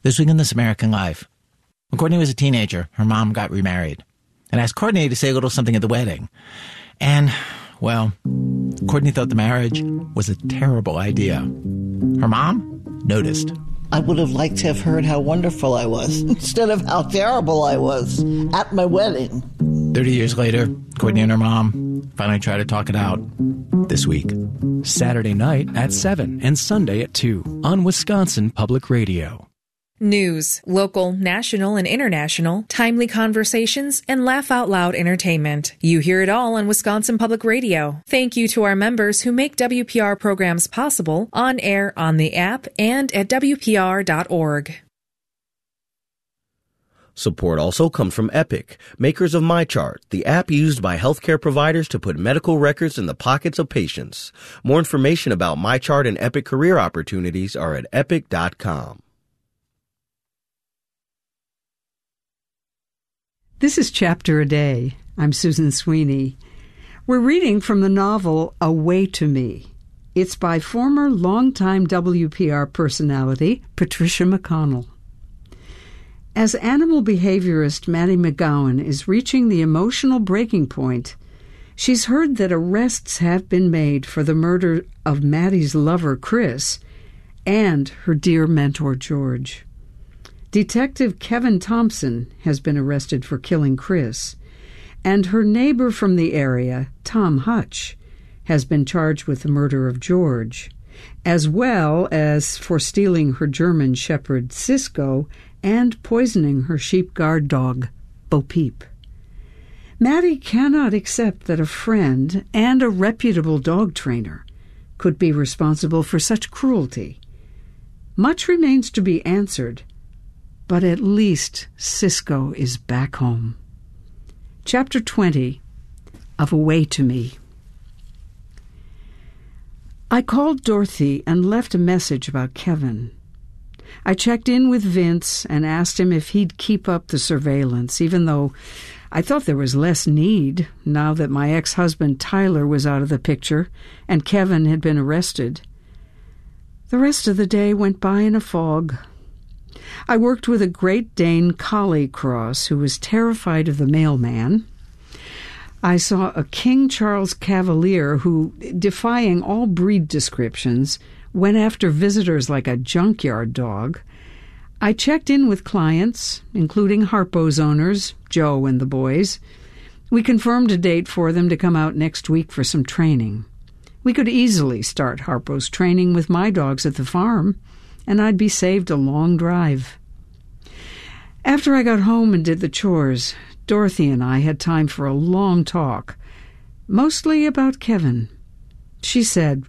This week in This American Life. When Courtney was a teenager, her mom got remarried and asked Courtney to say a little something at the wedding. And, well, Courtney thought the marriage was a terrible idea. Her mom noticed. I would have liked to have heard how wonderful I was instead of how terrible I was at my wedding. 30 years later, Courtney and her mom finally tried to talk it out this week. Saturday night at 7 and Sunday at 2 on Wisconsin Public Radio. News, local, national, and international, timely conversations, and laugh-out-loud entertainment. You hear it all on Wisconsin Public Radio. Thank you to our members who make WPR programs possible, on air, on the app, and at WPR.org. Support also comes from Epic, makers of MyChart, the app used by healthcare providers to put medical records in the pockets of patients. More information about MyChart and Epic career opportunities are at epic.com. This is Chapter a Day. I'm Susan Sweeney. We're reading from the novel A Way to Me. It's by former longtime WPR personality Patricia McConnell. As animal behaviorist Maddie McGowan is reaching the emotional breaking point, she's heard that arrests have been made for the murder of Maddie's lover Chris and her dear mentor George. Detective Kevin Thompson has been arrested for killing Chris, and her neighbor from the area, Tom Hutch, has been charged with the murder of George, as well as for stealing her German shepherd Cisco and poisoning her sheep guard dog, Bo Peep. Maddie cannot accept that a friend and a reputable dog trainer could be responsible for such cruelty. Much remains to be answered, but at least Cisco is back home. Chapter 20 of A Way to Me. I called Dorothy and left a message about Kevin. I checked in with Vince and asked him if he'd keep up the surveillance, even though I thought there was less need now that my ex-husband Tyler was out of the picture and Kevin had been arrested. The rest of the day went by in a fog. I worked with a Great Dane Collie cross who was terrified of the mailman. I saw a King Charles Cavalier who, defying all breed descriptions, went after visitors like a junkyard dog. I checked in with clients, including Harpo's owners, Joe and the boys. We confirmed a date for them to come out next week for some training. We could easily start Harpo's training with my dogs at the farm, and I'd be saved a long drive. After I got home and did the chores, Dorothy and I had time for a long talk, mostly about Kevin. She said,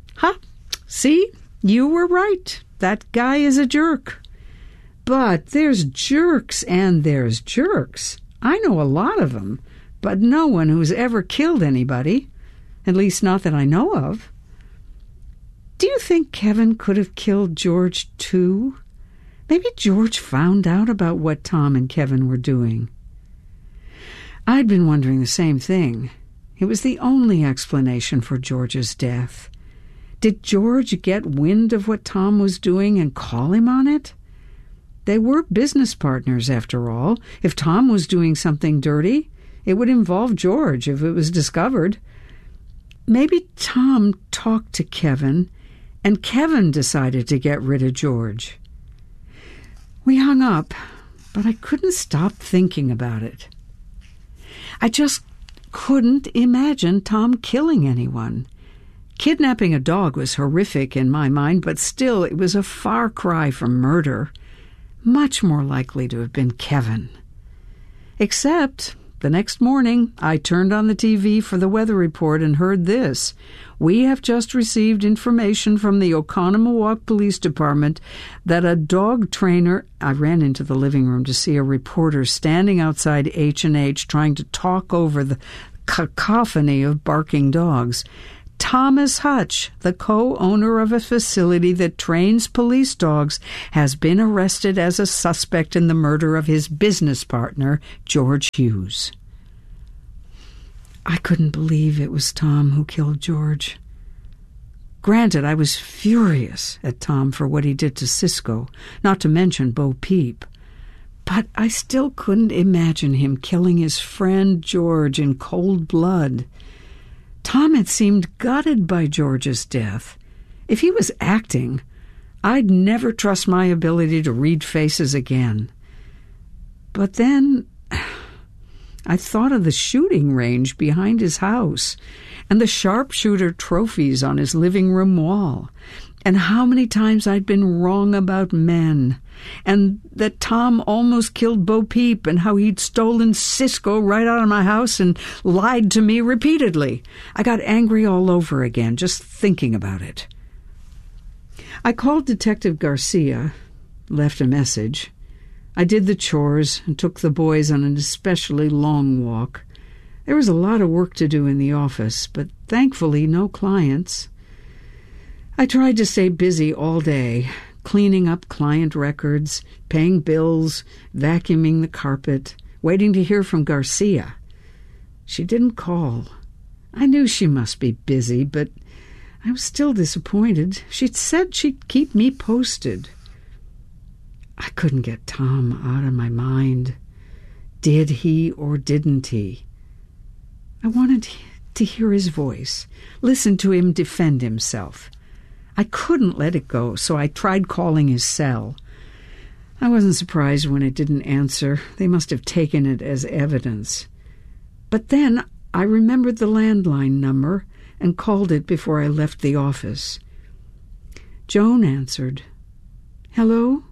see, you were right. That guy is a jerk. But there's jerks and there's jerks. I know a lot of them, but no one who's ever killed anybody, at least not that I know of. Do you think Kevin could have killed George, too? Maybe George found out about what Tom and Kevin were doing. I'd been wondering the same thing. It was the only explanation for George's death. Did George get wind of what Tom was doing and call him on it? They were business partners, after all. If Tom was doing something dirty, it would involve George if it was discovered. Maybe Tom talked to Kevin, and Kevin decided to get rid of George. We hung up, but I couldn't stop thinking about it. I just couldn't imagine Tom killing anyone. Kidnapping a dog was horrific in my mind, but still it was a far cry from murder. Much more likely to have been Kevin. Except the next morning, I turned on the TV for the weather report and heard this. We have just received information from the Oconomowoc Police Department that a dog trainer... I ran into the living room to see a reporter standing outside H&H trying to talk over the cacophony of barking dogs. Thomas Hutch, the co-owner of a facility that trains police dogs, has been arrested as a suspect in the murder of his business partner, George Hughes. I couldn't believe it was Tom who killed George. Granted, I was furious at Tom for what he did to Cisco, not to mention Bo Peep. But I still couldn't imagine him killing his friend George in cold blood. Tom had seemed gutted by George's death. If he was acting, I'd never trust my ability to read faces again. But then I thought of the shooting range behind his house and the sharpshooter trophies on his living room wall, and how many times I'd been wrong about men, and that Tom almost killed Bo Peep, and how he'd stolen Cisco right out of my house and lied to me repeatedly. I got angry all over again just thinking about it. I called Detective Garcia, left a message. I did the chores and took the boys on an especially long walk. There was a lot of work to do in the office, but thankfully no clients. I tried to stay busy all day, cleaning up client records, paying bills, vacuuming the carpet, waiting to hear from Garcia. She didn't call. I knew she must be busy, but I was still disappointed. She'd said she'd keep me posted. I couldn't get Tom out of my mind. Did he or didn't he? I wanted to hear his voice, listen to him defend himself. I couldn't let it go, so I tried calling his cell. I wasn't surprised when it didn't answer. They must have taken it as evidence. But then I remembered the landline number and called it before I left the office. Joan answered. "Hello?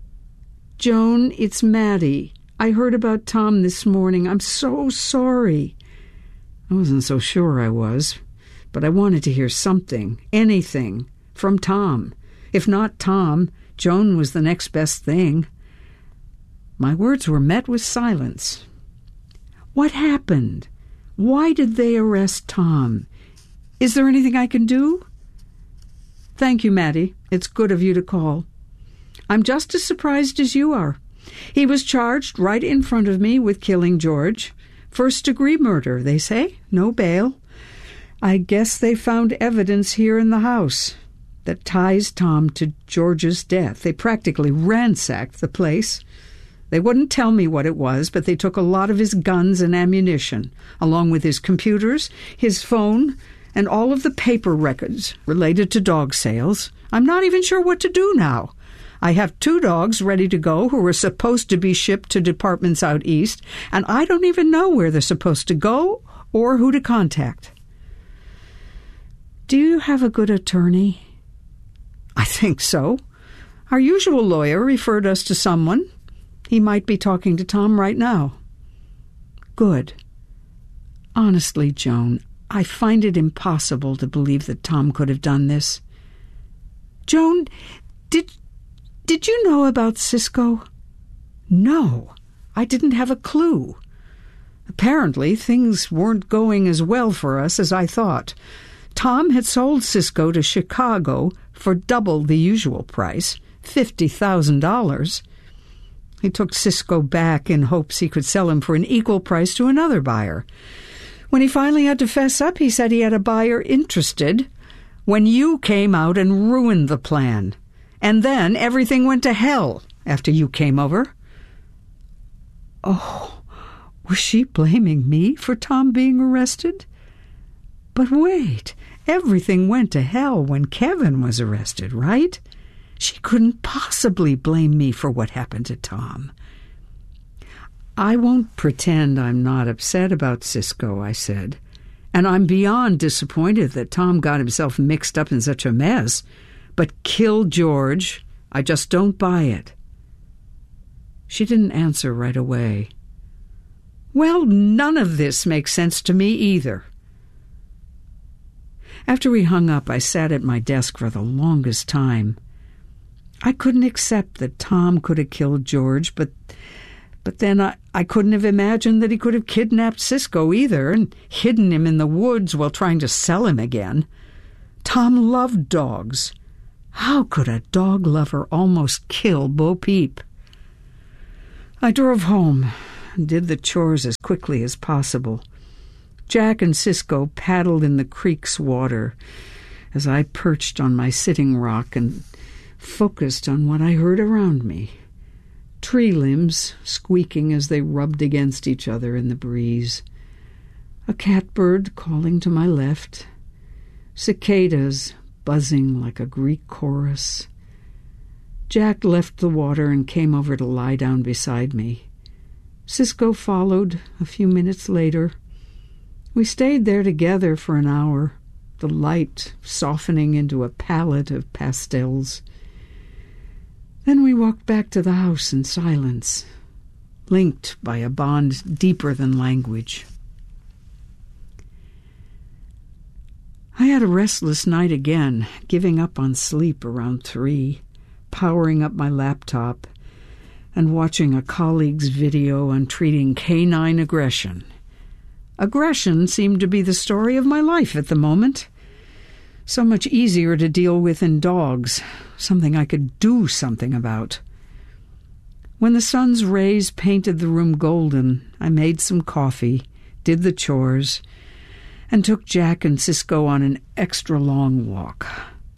Joan, it's Maddie. I heard about Tom this morning. I'm so sorry." I wasn't so sure I was, but I wanted to hear something, anything, from Tom. If not Tom, Joan was the next best thing. My words were met with silence. What happened? Why did they arrest Tom? Is there anything I can do? Thank you, Maddie. It's good of you to call. I'm just as surprised as you are. He was charged right in front of me with killing George. First-degree murder, they say. No bail. I guess they found evidence here in the house that ties Tom to George's death. They practically ransacked the place. They wouldn't tell me what it was, but they took a lot of his guns and ammunition, along with his computers, his phone, and all of the paper records related to dog sales. I'm not even sure what to do now. I have 2 dogs ready to go who are supposed to be shipped to departments out east, and I don't even know where they're supposed to go or who to contact. Do you have a good attorney? I think so. Our usual lawyer referred us to someone. He might be talking to Tom right now. Good. Honestly, Joan, I find it impossible to believe that Tom could have done this. Joan, did you know about Cisco? No, I didn't have a clue. Apparently, things weren't going as well for us as I thought. Tom had sold Cisco to Chicago for double the usual price, $50,000. He took Cisco back in hopes he could sell him for an equal price to another buyer. When he finally had to fess up, he said he had a buyer interested when you came out and ruined the plan. And then everything went to hell after you came over. Oh, was she blaming me for Tom being arrested? But wait, everything went to hell when Kevin was arrested, right? She couldn't possibly blame me for what happened to Tom. I won't pretend I'm not upset about Cisco, I said. And I'm beyond disappointed that Tom got himself mixed up in such a mess. But kill George, I just don't buy it. She didn't answer right away. Well, none of this makes sense to me either. After we hung up, I sat at my desk for the longest time. I couldn't accept that Tom could have killed George, but then I couldn't have imagined that he could have kidnapped Cisco either and hidden him in the woods while trying to sell him again. Tom loved dogs. How could a dog lover almost kill Bo Peep? I drove home and did the chores as quickly as possible. Jack and Cisco paddled in the creek's water as I perched on my sitting rock and focused on what I heard around me. Tree limbs squeaking as they rubbed against each other in the breeze. A catbird calling to my left. Cicadas buzzing like a Greek chorus. Jack left the water and came over to lie down beside me. Cisco followed a few minutes later. We stayed there together for an hour, the light softening into a palette of pastels. Then we walked back to the house in silence, linked by a bond deeper than language. I had a restless night again, giving up on sleep around 3, powering up my laptop, and watching a colleague's video on treating canine aggression. Aggression seemed to be the story of my life at the moment. So much easier to deal with in dogs, something I could do something about. When the sun's rays painted the room golden, I made some coffee, did the chores, and took Jack and Cisco on an extra long walk.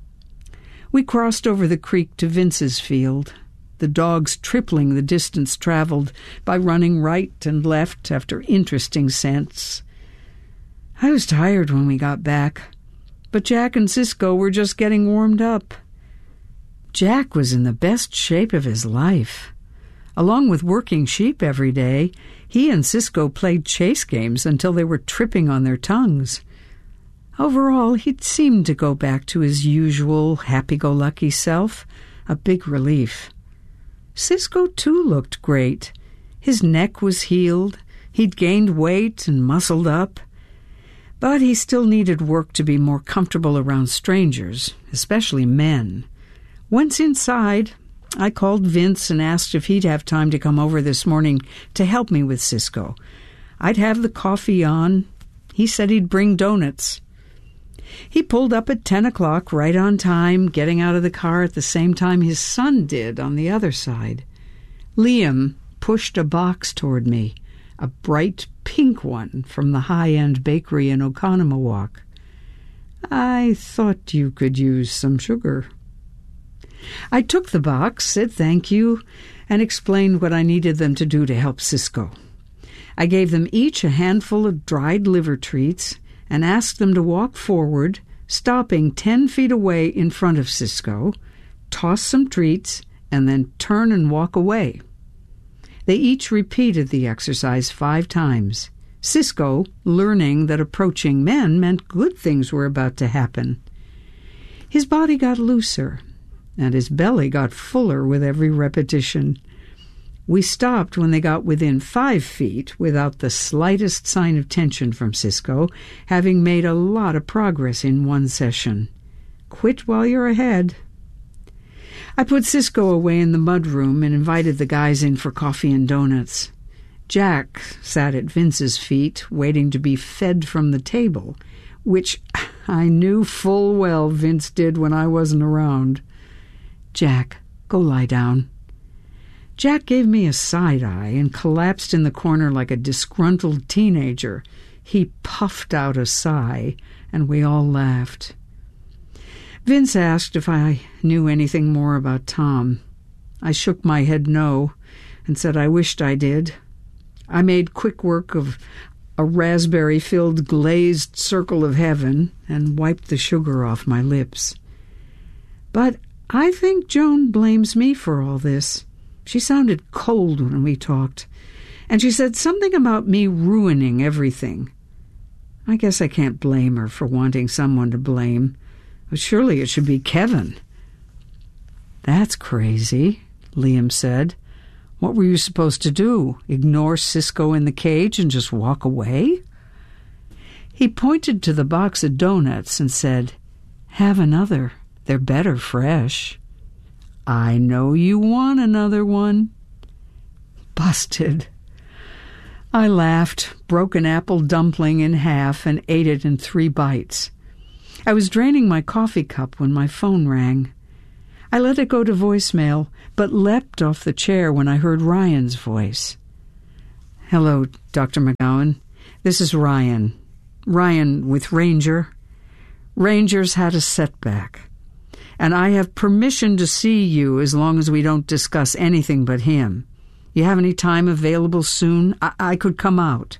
We crossed over the creek to Vince's field, the dogs tripling the distance traveled by running right and left after interesting scents. I was tired when we got back, but Jack and Cisco were just getting warmed up. Jack was in the best shape of his life. Along with working sheep every day, he and Cisco played chase games until they were tripping on their tongues. Overall, he'd seemed to go back to his usual happy-go-lucky self, a big relief. Cisco, too, looked great. His neck was healed, he'd gained weight and muscled up. But he still needed work to be more comfortable around strangers, especially men. Once inside, I called Vince and asked if he'd have time to come over this morning to help me with Cisco. I'd have the coffee on. He said he'd bring donuts. He pulled up at 10 o'clock, right on time, getting out of the car at the same time his son did on the other side. Liam pushed a box toward me, a bright pink one from the high-end bakery in Oconomowoc. I thought you could use some sugar. I took the box, said thank you, and explained what I needed them to do to help Cisco. I gave them each a handful of dried liver treats and asked them to walk forward, stopping 10 feet away in front of Cisco, toss some treats, and then turn and walk away. They each repeated the exercise 5 times, Cisco learning that approaching men meant good things were about to happen. His body got looser, and his belly got fuller with every repetition. We stopped when they got within 5 feet without the slightest sign of tension from Cisco, having made a lot of progress in one session. Quit while you're ahead. I put Cisco away in the mudroom and invited the guys in for coffee and donuts. Jack sat at Vince's feet, waiting to be fed from the table, which I knew full well Vince did when I wasn't around. Jack, go lie down. Jack gave me a side-eye and collapsed in the corner like a disgruntled teenager. He puffed out a sigh, and we all laughed. Vince asked if I knew anything more about Tom. I shook my head no, and said I wished I did. I made quick work of a raspberry-filled glazed circle of heaven and wiped the sugar off my lips. But I think Joan blames me for all this. She sounded cold when we talked, and she said something about me ruining everything. I guess I can't blame her for wanting someone to blame, but surely it should be Kevin. That's crazy, Liam said. What were you supposed to do? Ignore Cisco in the cage and just walk away? He pointed to the box of donuts and said, "Have another. They're better fresh." "I know you want another one." Busted. I laughed, broke an apple dumpling in half, and ate it in 3 bites. I was draining my coffee cup when my phone rang. I let it go to voicemail, but leapt off the chair when I heard Ryan's voice. "Hello, Dr. McGowan. This is Ryan. Ryan with Ranger." Ranger's had a setback, and I have permission to see you as long as we don't discuss anything but him. You have any time available soon? I could come out."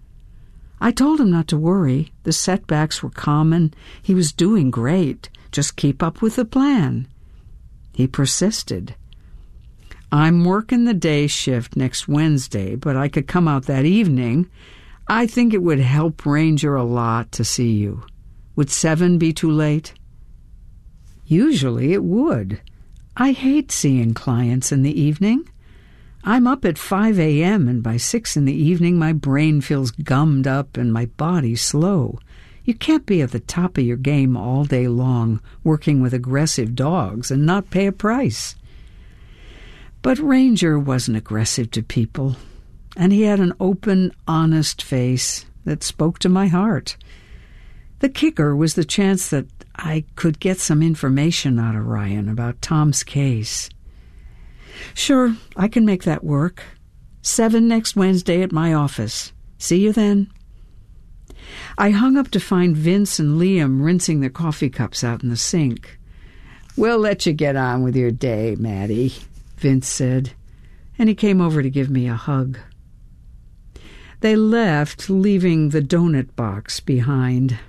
I told him not to worry. The setbacks were common. He was doing great. Just keep up with the plan. He persisted. "I'm working the day shift next Wednesday, but I could come out that evening. I think it would help Ranger a lot to see you. Would 7 be too late?" Usually it would. I hate seeing clients in the evening. I'm up at 5 a.m. and by 6 in the evening my brain feels gummed up and my body slow. You can't be at the top of your game all day long working with aggressive dogs and not pay a price. But Ranger wasn't aggressive to people, and he had an open, honest face that spoke to my heart. The kicker was the chance that I could get some information out of Ryan about Tom's case. "Sure, I can make that work. 7 next Wednesday at my office. See you then." I hung up to find Vince and Liam rinsing their coffee cups out in the sink. "We'll let you get on with your day, Maddie," Vince said, and he came over to give me a hug. They left, leaving the donut box behind.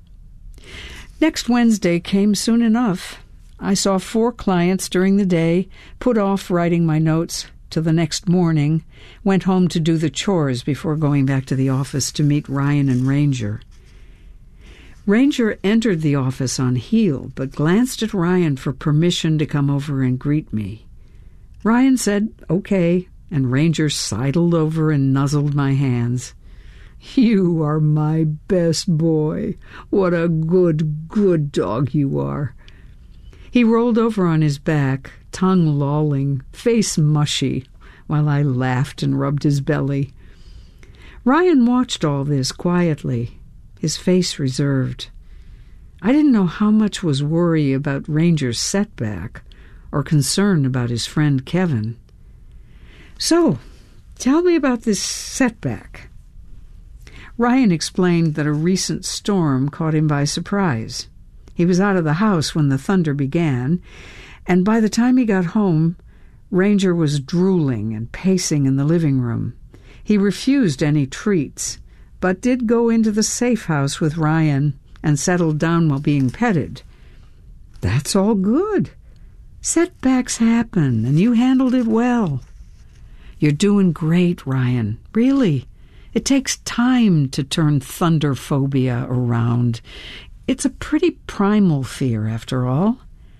Next Wednesday came soon enough. I saw 4 clients during the day, put off writing my notes till the next morning, went home to do the chores before going back to the office to meet Ryan and Ranger. Ranger entered the office on heel, but glanced at Ryan for permission to come over and greet me. Ryan said, "Okay," and Ranger sidled over and nuzzled my hands. "You are my best boy. What a good dog you are." He rolled over on his back, tongue lolling, face mushy, while I laughed and rubbed his belly. Ryan watched all this quietly, his face reserved. I didn't know how much was worry about Ranger's setback or concern about his friend Kevin. "So, tell me about this setback." Ryan explained that a recent storm caught him by surprise. He was out of the house when the thunder began, and by the time he got home, Ranger was drooling and pacing in the living room. He refused any treats, but did go into the safe house with Ryan and settled down while being petted. That's all good. Setbacks happen, and you handled it well. You're doing great, Ryan. Really. It takes time to turn thunder phobia around. It's a pretty primal fear, after all.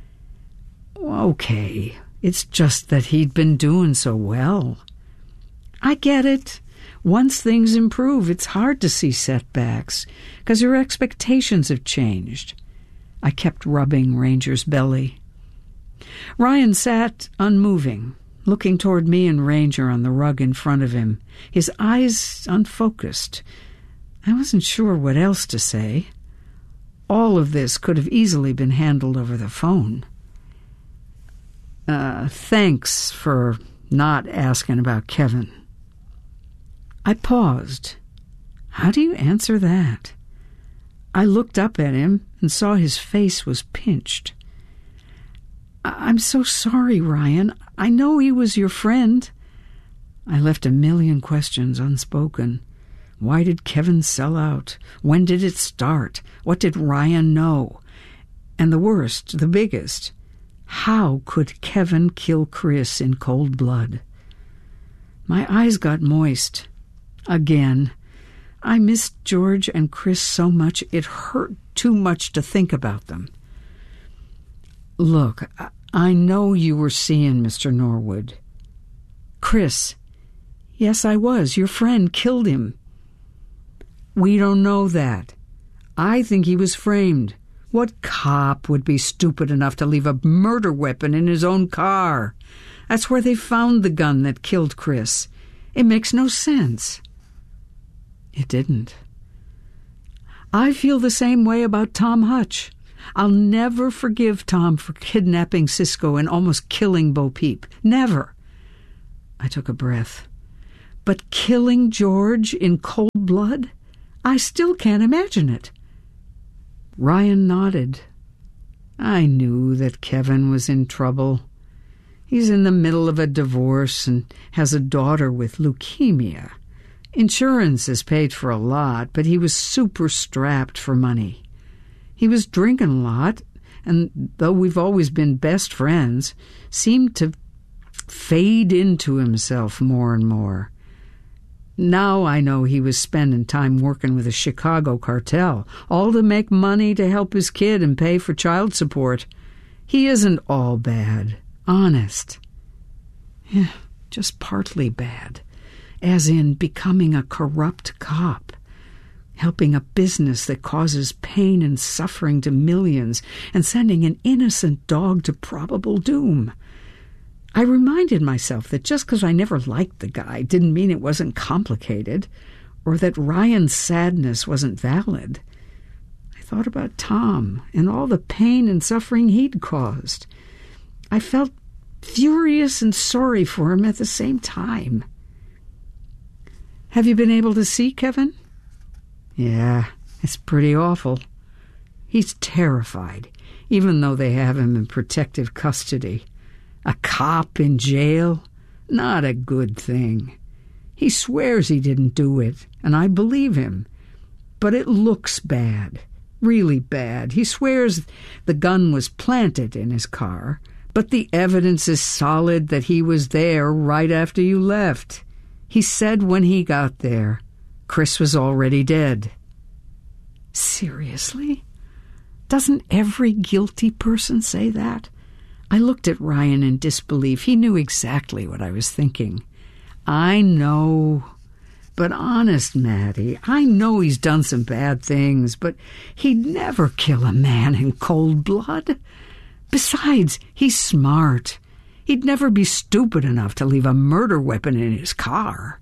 Okay, it's just that he'd been doing so well. I get it. Once things improve, it's hard to see setbacks, because your expectations have changed. I kept rubbing Ranger's belly. Ryan sat unmoving, looking toward me and Ranger on the rug in front of him, his eyes unfocused. I wasn't sure what else to say. All of this could have easily been handled over the phone. Thanks for not asking about Kevin. I paused. How do you answer that? I looked up at him and saw his face was pinched. I'm so sorry, Ryan. I know he was your friend. I left a million questions unspoken. Why did Kevin sell out? When did it start? What did Ryan know? And the worst, the biggest, how could Kevin kill Chris in cold blood? My eyes got moist. Again. I missed George and Chris so much it hurt too much to think about them. Look, I know you were seeing Mr. Norwood. Chris. Yes, I was. Your friend killed him. We don't know that. I think he was framed. What cop would be stupid enough to leave a murder weapon in his own car? That's where they found the gun that killed Chris. It makes no sense. It didn't. I feel the same way about Tom Hutch. I'll never forgive Tom for kidnapping Cisco and almost killing Bo Peep. Never. I took a breath. But killing George in cold blood? I still can't imagine it. Ryan nodded. I knew that Kevin was in trouble. He's in the middle of a divorce and has a daughter with leukemia. Insurance is paid for a lot, but he was super strapped for money. He was drinking a lot, and though we've always been best friends, seemed to fade into himself more and more. Now I know he was spending time working with a Chicago cartel, all to make money to help his kid and pay for child support. He isn't all bad, honest. Yeah, just partly bad, as in becoming a corrupt cop, helping a business that causes pain and suffering to millions, and sending an innocent dog to probable doom. I reminded myself that just because I never liked the guy didn't mean it wasn't complicated, or that Ryan's sadness wasn't valid. I thought about Tom and all the pain and suffering he'd caused. I felt furious and sorry for him at the same time. Have you been able to see Kevin? Yeah, it's pretty awful. He's terrified, even though they have him in protective custody. A cop in jail? Not a good thing. He swears he didn't do it, and I believe him. But it looks bad, really bad. He swears the gun was planted in his car, but the evidence is solid that he was there right after you left. He said when he got there, Chris was already dead. Seriously? Doesn't every guilty person say that? I looked at Ryan in disbelief. He knew exactly what I was thinking. I know. But honest, Maddie, I know he's done some bad things, but he'd never kill a man in cold blood. Besides, he's smart. He'd never be stupid enough to leave a murder weapon in his car.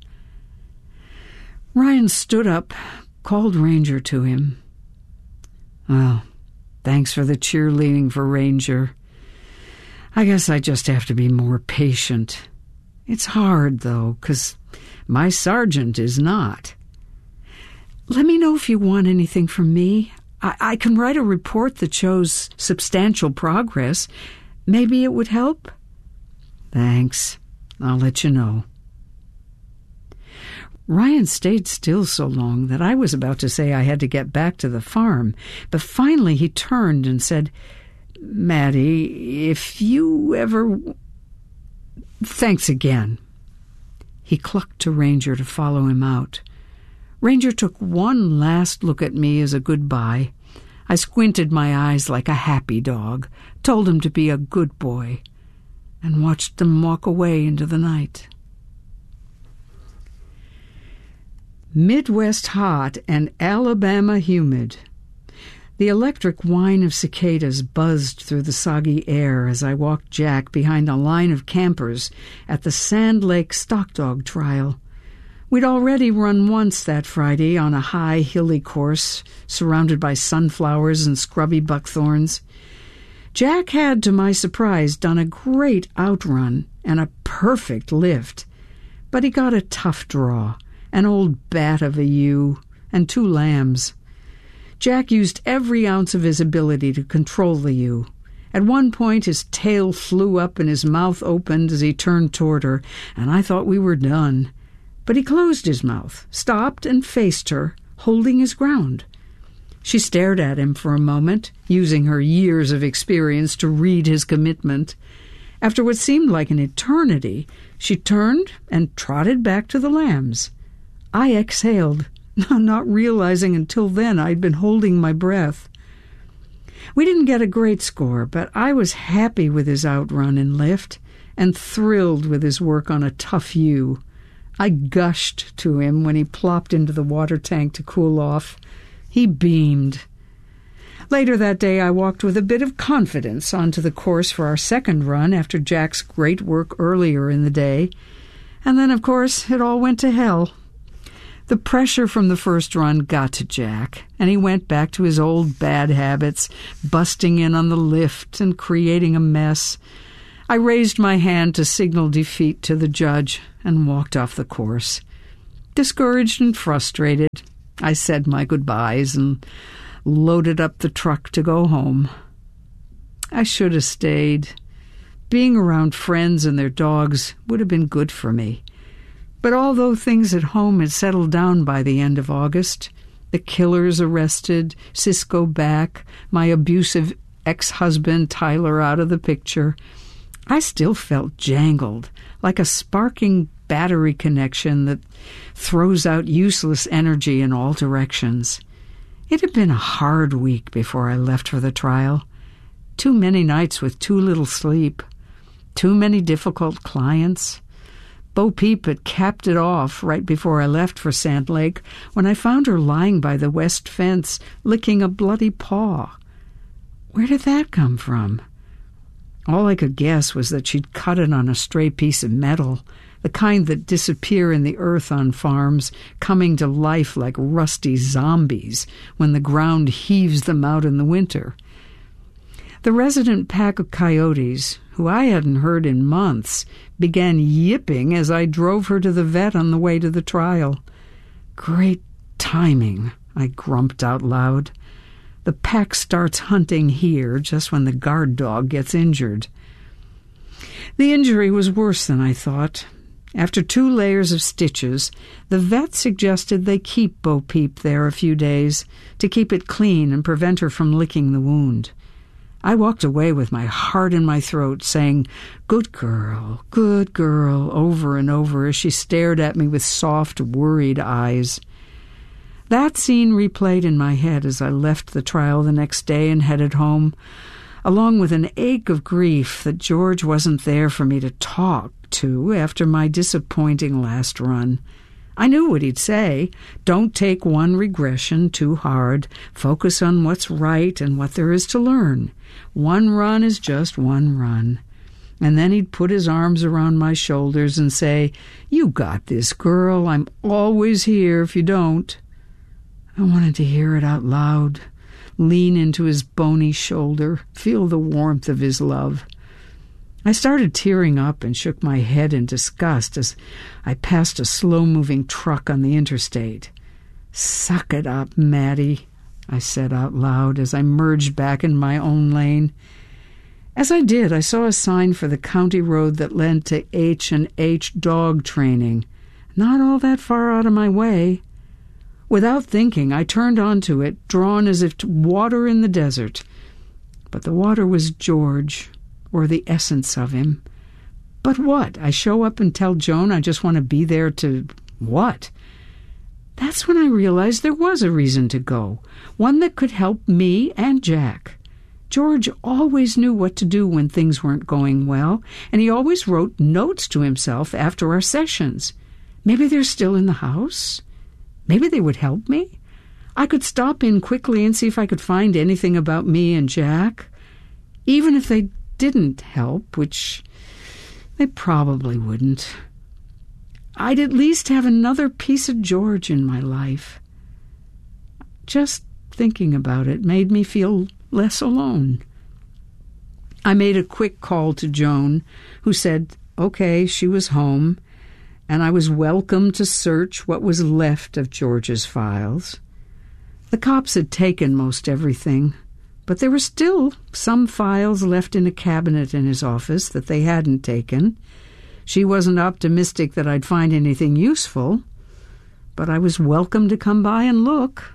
Ryan stood up, called Ranger to him. Well, thanks for the cheerleading for Ranger. I guess I just have to be more patient. It's hard, though, 'cause my sergeant is not. Let me know if you want anything from me. I can write a report that shows substantial progress. Maybe it would help? Thanks. I'll let you know. Ryan stayed still so long that I was about to say I had to get back to the farm, but finally he turned and said, Maddie, if you ever... Thanks again. He clucked to Ranger to follow him out. Ranger took one last look at me as a goodbye. I squinted my eyes like a happy dog, told him to be a good boy, and watched them walk away into the night. Midwest hot and Alabama humid. The electric whine of cicadas buzzed through the soggy air as I walked Jack behind a line of campers at the Sand Lake Stock Dog Trial. We'd already run once that Friday on a high, hilly course surrounded by sunflowers and scrubby buckthorns. Jack had, to my surprise, done a great outrun and a perfect lift, but he got a tough draw, an old bat of a ewe, and 2 lambs. Jack used every ounce of his ability to control the ewe. At one point his tail flew up and his mouth opened as he turned toward her, and I thought we were done. But he closed his mouth, stopped, and faced her, holding his ground. She stared at him for a moment, using her years of experience to read his commitment. After what seemed like an eternity, she turned and trotted back to the lambs. I exhaled, not realizing until then I'd been holding my breath. We didn't get a great score, but I was happy with his outrun and lift, and thrilled with his work on a tough ewe. I gushed to him when he plopped into the water tank to cool off. He beamed. Later that day I walked with a bit of confidence onto the course for our second run after Jack's great work earlier in the day. And then, of course, it all went to hell. The pressure from the first run got to Jack, and he went back to his old bad habits, busting in on the lift and creating a mess. I raised my hand to signal defeat to the judge and walked off the course. Discouraged and frustrated, I said my goodbyes and loaded up the truck to go home. I should have stayed. Being around friends and their dogs would have been good for me. But although things at home had settled down by the end of August, the killers arrested, Cisco back, my abusive ex-husband Tyler out of the picture, I still felt jangled, like a sparking battery connection that throws out useless energy in all directions. It had been a hard week before I left for the trial. Too many nights with too little sleep. Too many difficult clients. Bo Peep had capped it off right before I left for Sand Lake when I found her lying by the west fence, licking a bloody paw. Where did that come from? All I could guess was that she'd cut it on a stray piece of metal, the kind that disappear in the earth on farms, coming to life like rusty zombies when the ground heaves them out in the winter. The resident pack of coyotes, who I hadn't heard in months, began yipping as I drove her to the vet on the way to the trial. Great timing, I grumped out loud. The pack starts hunting here just when the guard dog gets injured. The injury was worse than I thought. After 2 layers of stitches, the vet suggested they keep Bo Peep there a few days to keep it clean and prevent her from licking the wound. I walked away with my heart in my throat, saying, good girl, over and over as she stared at me with soft, worried eyes. That scene replayed in my head as I left the trial the next day and headed home, along with an ache of grief that George wasn't there for me to talk to after my disappointing last run. I knew what he'd say. Don't take one regression too hard. Focus on what's right and what there is to learn. One run is just one run. And then he'd put his arms around my shoulders and say, you got this, girl. I'm always here if you don't. I wanted to hear it out loud, lean into his bony shoulder, feel the warmth of his love. I started tearing up and shook my head in disgust as I passed a slow-moving truck on the interstate. Suck it up, Maddie, I said out loud as I merged back in my own lane. As I did, I saw a sign for the county road that led to H&H dog training, not all that far out of my way. Without thinking, I turned onto it, drawn as if to water in the desert. But the water was George, or the essence of him. But what? I show up and tell Joan I just want to be there to what? That's when I realized there was a reason to go, one that could help me and Jack. George always knew what to do when things weren't going well, and he always wrote notes to himself after our sessions. Maybe they're still in the house? Maybe they would help me? I could stop in quickly and see if I could find anything about me and Jack. Even if they didn't help, which they probably wouldn't, I'd at least have another piece of George in my life. Just thinking about it made me feel less alone. I made a quick call to Joan, who said, okay, she was home, and I was welcome to search what was left of George's files. The cops had taken most everything, but there were still some files left in a cabinet in his office that they hadn't taken. She wasn't optimistic that I'd find anything useful, but I was welcome to come by and look.